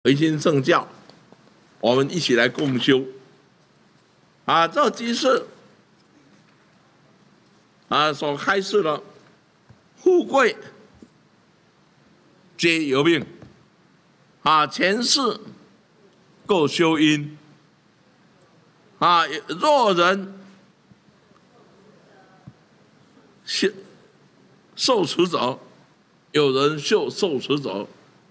维新圣教，我们一起来共修。这即是所开示了富贵皆由命，前世够修因，若人受持者，有人受持者，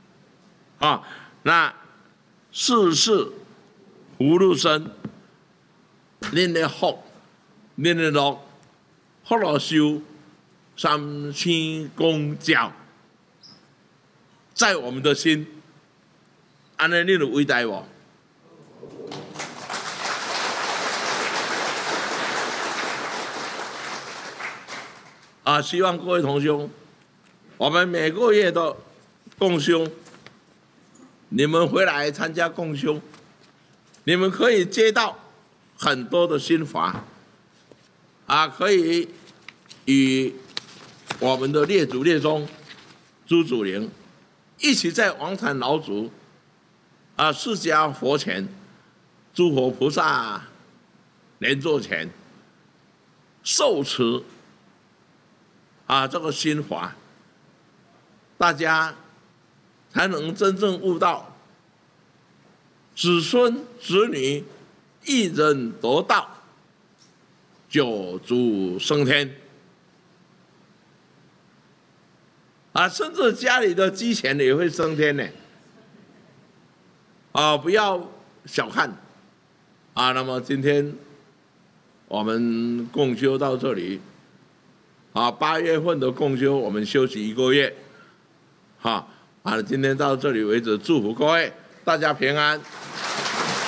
那世事福禄生，恁的福，恁的禄，福禄寿，3000公角，在我们的心，安尼恁有伟大无？希望各位同兄，我们每个月的共修，你们回来参加共修，你们可以接到很多的心法，可以与我们的列祖列宗、诸祖灵一起在王坛老祖释迦佛前、诸佛菩萨莲座前受持这个心法，大家才能真正悟到子孙子女一人得道，九族升天。甚至家里的鸡钱也会升天呢。不要小看。那么今天我们共修到这里。8月份的共修我们休息1个月。今天到这里为止，祝福各位大家平安。